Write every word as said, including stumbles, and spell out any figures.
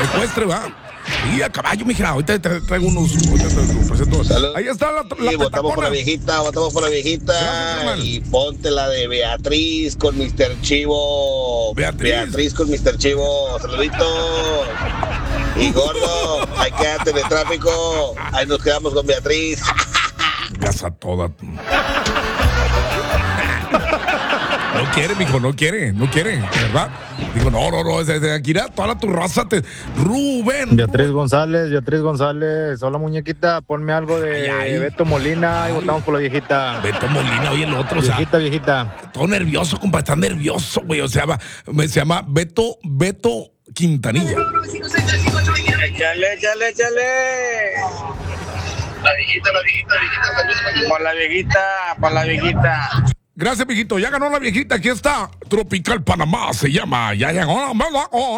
ecuestre, va. Y a caballo, mija, ahorita te traigo unos. Ahorita te, te presento. Ahí está la, la Sí, votamos por la viejita, votamos por la viejita. Gracias, y ponte la de Beatriz con mister Chivo. Beatriz. Beatriz con mister Chivo. Saluditos. Y gordo, ahí quédate en el tráfico. Ahí nos quedamos con Beatriz. Casa toda. No quiere, mijo, no quiere, no quiere, ¿verdad? Digo, no, no, no, desde aquí era toda tu raza. Te... Rubén. Beatriz González, Beatriz González. Hola, muñequita, ponme algo de Ay, ay. Beto Molina y votamos por la viejita. Beto Molina, oye, el otro, o sea. Viejita, viejita. Todo nervioso, compa, está nervioso, güey. O sea, va, se llama Beto, Beto Quintanilla. Échale, échale, échale. La viejita, la viejita, la viejita. Por la viejita, por la viejita. Gracias, mijito. Ya ganó la viejita. Aquí está. Tropical Panamá se llama. Ya llegó la